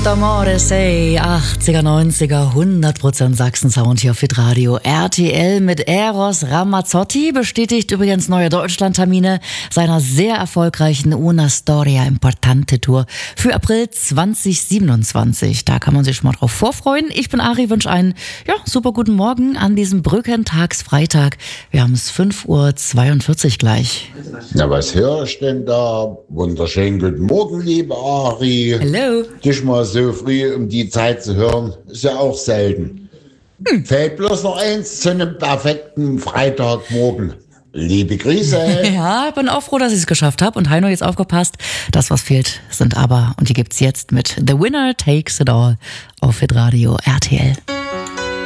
Amore sei 80er, 90er, 100% Sachsen-Sound hier auf Hitradio RTL mit Eros Ramazzotti. Bestätigt übrigens neue Deutschlandtermine seiner sehr erfolgreichen Una Storia Importante Tour für April 2027. Da kann man sich schon mal drauf vorfreuen. Ich bin Ari, wünsche einen super guten Morgen an diesem Brückentagsfreitag. Wir haben es 5:42 Uhr gleich. Na, was höre ich denn da? Wunderschönen guten Morgen, liebe Ari. Hello. Dich mal so früh um die Zeit zu hören, ist ja auch selten. Fällt bloß noch eins zu einem perfekten Freitagmorgen. Liebe Grüße. Ja, bin auch froh, dass ich es geschafft habe. Und Heino, jetzt aufgepasst. Das, was fehlt, sind aber, und die gibt's jetzt mit The Winner Takes It All auf Hitradio RTL.